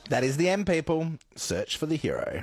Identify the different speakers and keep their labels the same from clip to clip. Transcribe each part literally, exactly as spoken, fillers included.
Speaker 1: That is the end, people. Search for the hero.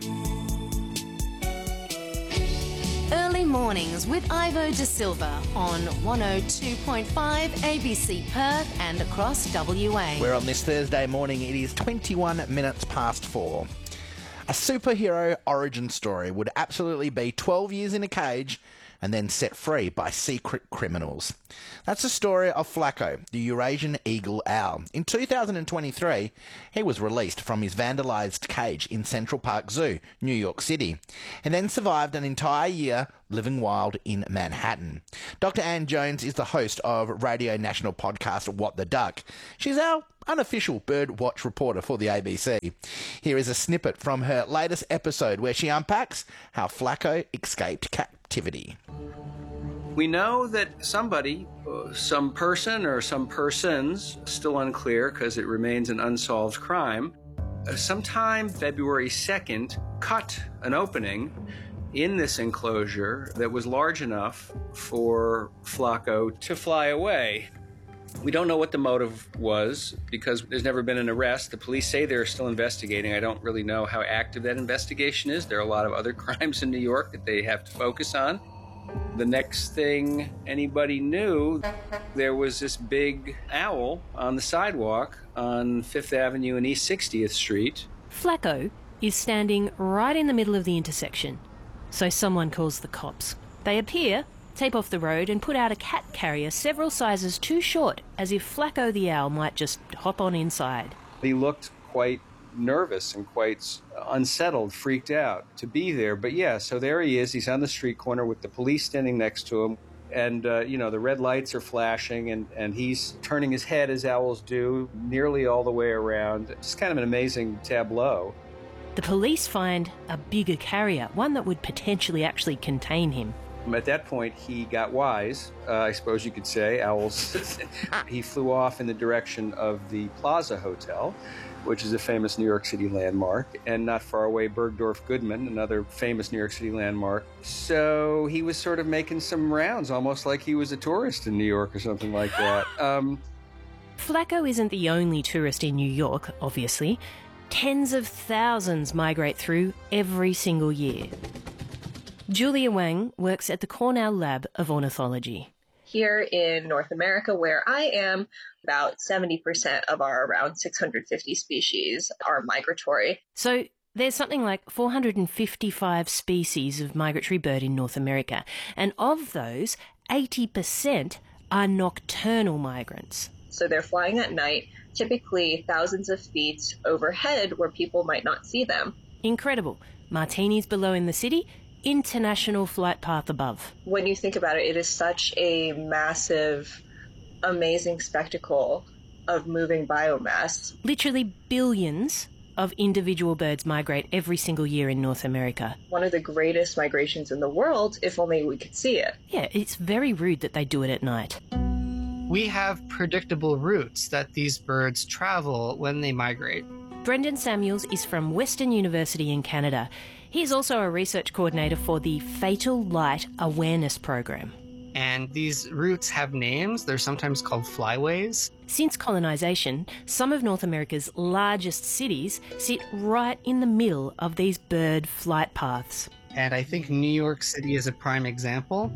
Speaker 2: Early mornings with Ivo De Silva on one oh two point five A B C Perth and across W A.
Speaker 1: We're on this Thursday morning. It is twenty-one minutes past four. A superhero origin story would absolutely be twelve years in a cage and then set free by secret criminals. That's the story of Flacco, the Eurasian eagle owl. In two thousand twenty-three, he was released from his vandalised cage in Central Park Zoo, New York City, and then survived an entire year living wild in Manhattan. Doctor Anne Jones is the host of Radio National podcast What the Duck. She's our unofficial bird watch reporter for the A B C. Here is a snippet from her latest episode where she unpacks how Flacco escaped captivity.
Speaker 3: We know that somebody, uh, some person or some persons, still unclear because it remains an unsolved crime, uh, sometime February second cut an opening in this enclosure that was large enough for Flacco to fly away. We don't know what the motive was because there's never been an arrest. The police say they're still investigating. I don't really know how active that investigation is. There are a lot of other crimes in New York that they have to focus on. The next thing anybody knew, there was this big owl on the sidewalk on Fifth Avenue and East sixtieth Street.
Speaker 4: Flacco is standing right in the middle of the intersection. So someone calls the cops. They appear, tape off the road and put out a cat carrier several sizes too short, as if Flacco the owl might just hop on inside.
Speaker 3: He looked quite nervous and quite unsettled, freaked out to be there. But yeah, so there he is. He's on the street corner with the police standing next to him. And, uh, you know, the red lights are flashing and, and he's turning his head as owls do, nearly all the way around. It's kind of an amazing tableau.
Speaker 4: The police find a bigger carrier, one that would potentially actually contain him.
Speaker 3: At that point, he got wise, uh, I suppose you could say. Owls. He flew off in the direction of the Plaza Hotel, which is a famous New York City landmark, and not far away, Bergdorf Goodman, another famous New York City landmark. So he was sort of making some rounds, almost like he was a tourist in New York or something like that. Um,
Speaker 4: Flacco isn't the only tourist in New York, obviously. Tens of thousands migrate through every single year. Julia Wang works at the Cornell Lab of Ornithology.
Speaker 5: Here in North America, where I am, about seventy percent of our around six hundred fifty species are migratory.
Speaker 4: So there's something like four hundred fifty-five species of migratory bird in North America, and of those, eighty percent are nocturnal migrants.
Speaker 5: So they're flying at night, typically thousands of feet overhead where people might not see them.
Speaker 4: Incredible. Martinis below in the city, international flight path above.
Speaker 5: When you think about it, it is such a massive, amazing spectacle of moving biomass.
Speaker 4: Literally billions of individual birds migrate every single year in North America.
Speaker 5: One of the greatest migrations in the world, if only we could see it.
Speaker 4: Yeah, it's very rude that they do it at night.
Speaker 6: We have predictable routes that these birds travel when they migrate.
Speaker 4: Brendan Samuels is from Western University in Canada. He's also a research coordinator for the Fatal Light Awareness Program.
Speaker 6: And these routes have names. They're sometimes called flyways.
Speaker 4: Since colonisation, some of North America's largest cities sit right in the middle of these bird flight paths.
Speaker 6: And I think New York City is a prime example.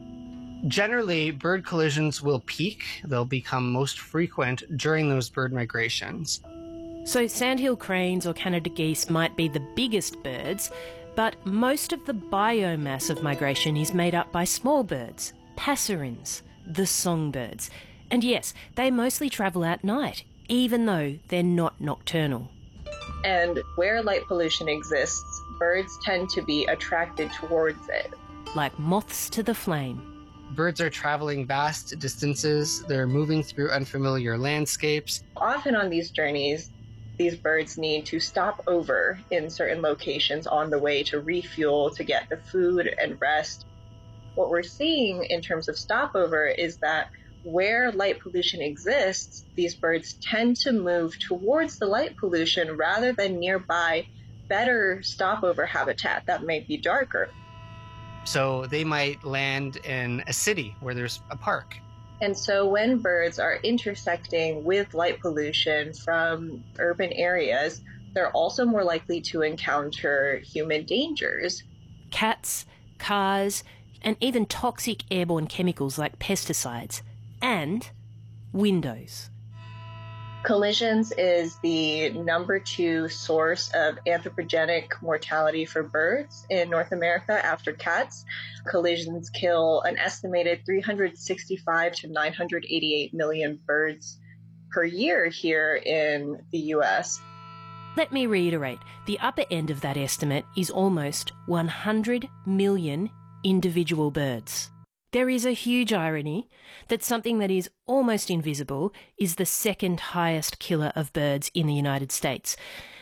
Speaker 6: Generally, bird collisions will peak. They'll become most frequent during those bird migrations.
Speaker 4: So sandhill cranes or Canada geese might be the biggest birds, but most of the biomass of migration is made up by small birds, passerines, the songbirds. And yes, they mostly travel at night, even though they're not nocturnal.
Speaker 5: And where light pollution exists, birds tend to be attracted towards it.
Speaker 4: Like moths to the flame.
Speaker 6: Birds are traveling vast distances. They're moving through unfamiliar landscapes.
Speaker 5: Often on these journeys, these birds need to stop over in certain locations on the way to refuel, to get the food and rest. What we're seeing in terms of stopover is that where light pollution exists, these birds tend to move towards the light pollution rather than nearby better stopover habitat that may be darker.
Speaker 6: So they might land in a city where there's a park.
Speaker 5: And so when birds are intersecting with light pollution from urban areas, They're also more likely to encounter human dangers.
Speaker 4: Cats, cars, and even toxic airborne chemicals like pesticides. And windows.
Speaker 5: Collisions is the number two source of anthropogenic mortality for birds in North America after cats. Collisions kill an estimated three hundred sixty-five to nine hundred eighty-eight million birds per year here in the U S.
Speaker 4: Let me reiterate, the upper end of that estimate is almost one hundred million individual birds. There is a huge irony that something that is almost invisible is the second highest killer of birds in the United States.